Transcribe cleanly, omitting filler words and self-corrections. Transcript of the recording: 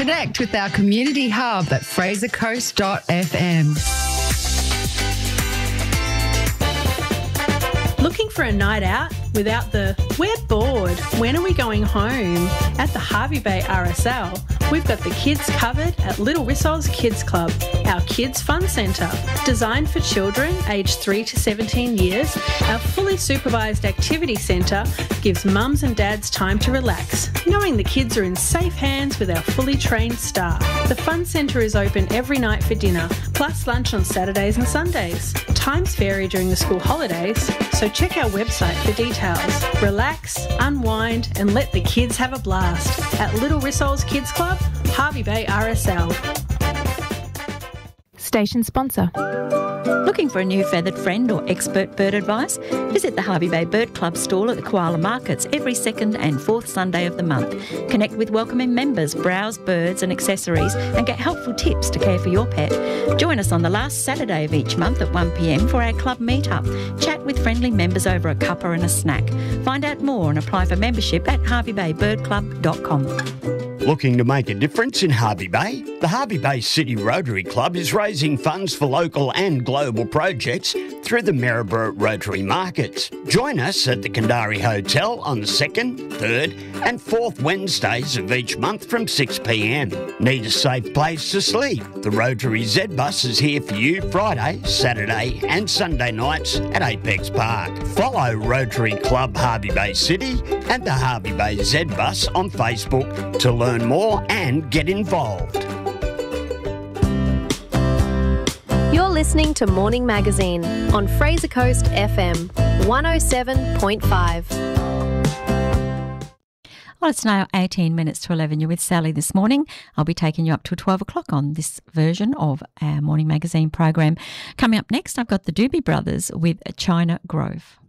Connect with our community hub at frasercoast.fm. Looking for a night out without the "we're bored, when are we going home"? At the Hervey Bay RSL, we've got the kids covered at Little Rissol's Kids Club, our kids fun centre. Designed for children aged 3 to 17 years, our fully supervised activity centre gives mums and dads time to relax, knowing the kids are in safe hands with our fully trained staff. The fun centre is open every night for dinner, plus lunch on Saturdays and Sundays. Times vary during the school holidays, so check our website for details. Relax, unwind and let the kids have a blast at Little Rissol's Kids Club, Hervey Bay RSL. Station sponsor. Looking for a new feathered friend or expert bird advice? Visit the Hervey Bay Bird Club stall at the Koala Markets every second and fourth Sunday of the month. Connect with welcoming members, browse birds and accessories and get helpful tips to care for your pet. Join us on the last Saturday of each month at 1 p.m for our club meet-up. Chat with friendly members over a cuppa and a snack. Find out more and apply for membership at harveybaybirdclub.com. Looking to make a difference in Hervey Bay? The Hervey Bay City Rotary Club is raising funds for local and global projects through the Maryborough Rotary Markets. Join us at the Kandari Hotel on the 2nd, 3rd and 4th Wednesdays of each month from 6 p.m. Need a safe place to sleep? The Rotary Z Bus is here for you Friday, Saturday and Sunday nights at Apex Park. Follow Rotary Club Hervey Bay City and the Hervey Bay Z Bus on Facebook to learn more and get involved. You're listening to Morning Magazine on Fraser Coast FM 107.5. Well, it's now 18 minutes to 11. You're with Sally this morning. I'll be taking you up till 12 o'clock on this version of our Morning Magazine program. Coming up next, I've got the Doobie Brothers with China Grove.